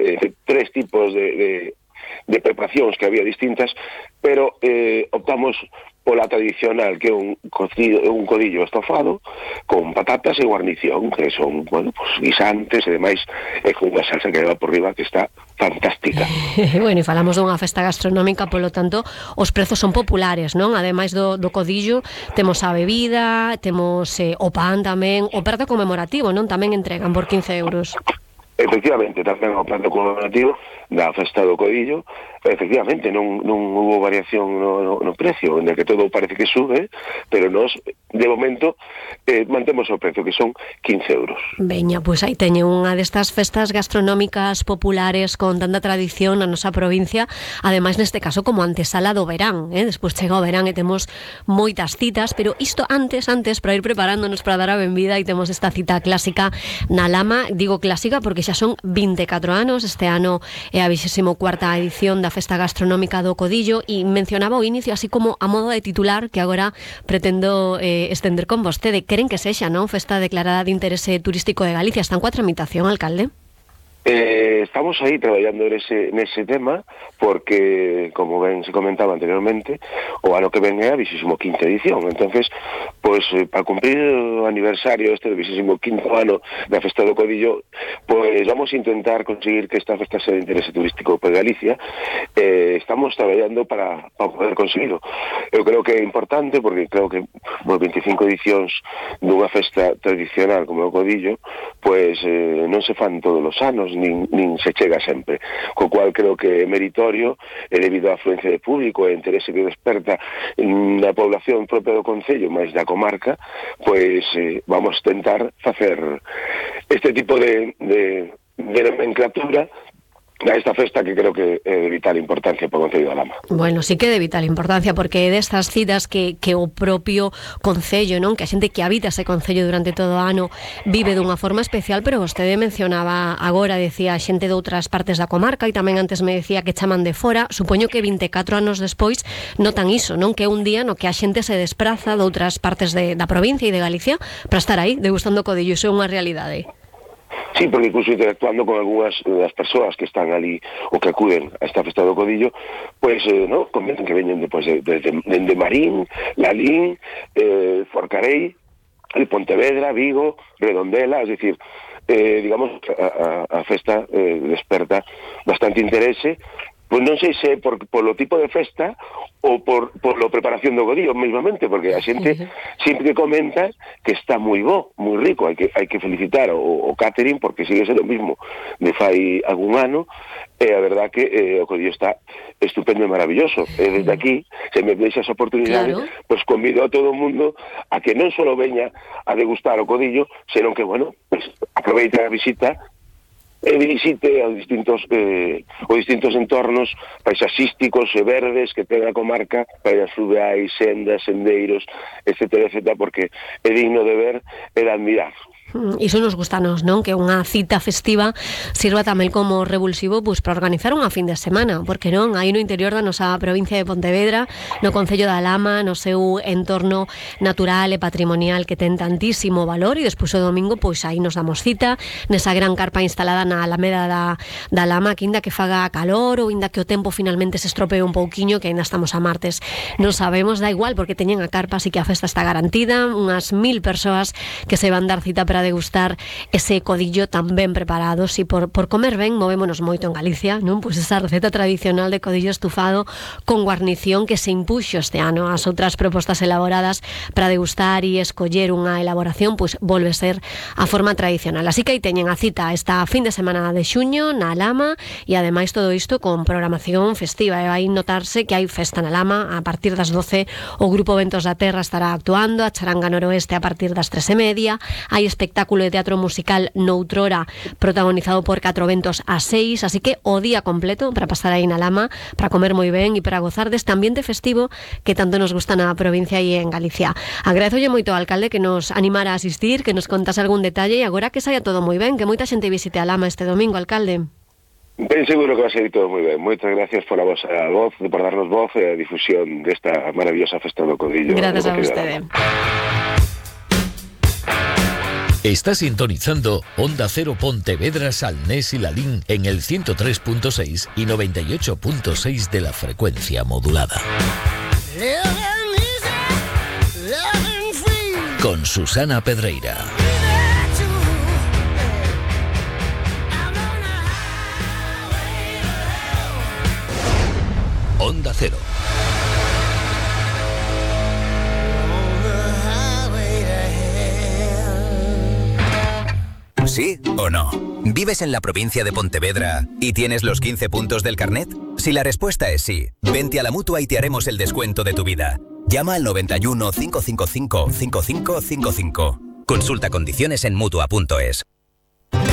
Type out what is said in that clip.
tres tipos de preparacións que había distintas, pero optamos pola tradicional, que é un codillo estofado con patatas e guarnición, que son, bueno, pues guisantes e demais, e con unha salsa que leva por riba que está fantástica. Bueno, e falamos dunha festa gastronómica, polo tanto, os prezos son populares, non? Ademais do codillo, temos a bebida, temos o pan tamén, o prato conmemorativo, non? Tamén entregan por 15 euros. Efectivamente, tamén o prato conmemorativo da festa do codillo, efectivamente, non hubo variación no precio, en el que todo parece que sube, pero nos, de momento, mantemos o precio, que son 15 euros. Veña, pois aí teñe unha destas festas gastronómicas populares con tanta tradición na nosa provincia, ademais neste caso como antesala do verán, despois chega o verán e temos moitas citas, pero isto antes, para ir preparándonos para dar a benvida, e temos esta cita clásica na Lama, digo clásica porque xa son 24 anos, este ano é a 24ª edición da Festa Gastronómica do Codillo, e mencionaba o inicio así como a modo de titular que agora pretendo estender con vostede. Queren que sexa, non? Festa declarada de interese turístico de Galicia. Están coa tramitación, alcalde? Estamos aí traballando nese tema porque, como ben se comentaba anteriormente, o ano que ven é a 25ª edición. Entonces, pois, para cumprir o aniversario este do 25º ano da Festa do Codillo, pois vamos a intentar conseguir que esta festa sea de interese turístico para Galicia. Estamos traballando para poder conseguirlo. Eu creo que é importante porque creo que 25 edicións dunha festa tradicional como o Codillo, pois non se fan todos os anos, nin se chega sempre, co cual creo que é meritorio, e debido á afluencia de público e interese que desperta na población propia do concello, máis da comarca, pois vamos tentar facer este tipo de nomenclatura a esta festa que creo que é de vital importancia para o Concello da Lama. Bueno, sí que é de vital importancia porque é destas citas que o propio Concello, non? Que a xente que habita ese Concello durante todo o ano vive dunha forma especial, pero vostede mencionaba agora, decía a xente de outras partes da comarca, e tamén antes me decía que chaman de fora. Supoño que 24 anos despois notan iso, non? Que é un día no que a xente se despraza de outras partes da provincia e de Galicia para estar aí degustando codillo. Iso é unha realidade. Sí, porque incluso interactuando con algunhas das persoas que están ali ou que acuden a esta festa do Codillo, pois, no, comentan que veñen depois de Marín, Lalín, Forcarei, Pontevedra, Vigo, Redondela, es decir, digamos, a festa desperta bastante interese. Pois non sei se polo tipo de festa ou por la preparación do codillo mesmamente, porque a xente sempre comenta que está moi bo, moi rico. Hai que felicitar o catering porque sigue sendo o mismo de fai algún ano, e a verdad que o codillo está estupendo e maravilloso. E desde aquí, se me deixa esa oportunidade, claro, pois convido a todo o mundo a que non só veña a degustar o codillo, senón que, bueno, pues aproveite a visita e visite os distintos entornos paisaxísticos e verdes que ten a comarca, praias fluviais, sendas, sendeiros, etcétera, porque é digno de ver e de admirar. Iso nos gustanos, non? Que unha cita festiva sirva tamén como revulsivo pois para organizar unha fin de semana, porque non? Aí no interior da nosa provincia de Pontevedra, no Concello da Lama, no seu entorno natural e patrimonial que ten tantísimo valor, e despois o domingo pois aí nos damos cita nesa gran carpa instalada na Alameda da Lama, que inda que faga calor ou inda que o tempo finalmente se estropee un pouquiño, que ainda estamos a martes, non sabemos, da igual, porque teñen a carpa, así que a festa está garantida, unhas 1000 persoas que se van dar cita para degustar ese codillo tan ben preparado. Si por comer ben movémonos moito en Galicia, non? Pois esa receta tradicional de codillo estufado con guarnición que se impuxo este ano ás outras propostas elaboradas para degustar e escoller unha elaboración, pois volve ser a forma tradicional. Así que aí teñen a cita esta fin de semana de xuño na Lama, e ademais todo isto con programación festiva. E vai notarse que hai festa na Lama a partir das 12, o Grupo Ventos da Terra estará actuando, a Charanga Noroeste a partir das 3:30, hai espectáculo de teatro musical noutrora protagonizado por 4 ventos a 6, así que o día completo para pasar aí na Lama, para comer moi ben e para gozar deste ambiente festivo que tanto nos gusta na provincia e en Galicia. Agradezolle moito ao alcalde que nos animara a asistir, que nos contase algún detalle, e agora que saia todo moi ben, que moita xente visite a Lama este domingo, alcalde. Ben seguro que va a sair todo moi ben. Moitas gracias por a vosa voz, por darnos voz e a difusión desta maravillosa festa do Codillo. Gracias a vostede. Está sintonizando Onda Cero Pontevedra, Salnés y Lalín en el 103.6 y 98.6 de la frecuencia modulada. Con Susana Pedreira. Onda Cero. ¿Sí o no? ¿Vives en la provincia de Pontevedra y tienes los 15 puntos del carnet? Si la respuesta es sí, vente a la Mutua y te haremos el descuento de tu vida. Llama al 91 555 5555. Consulta condiciones en Mutua.es.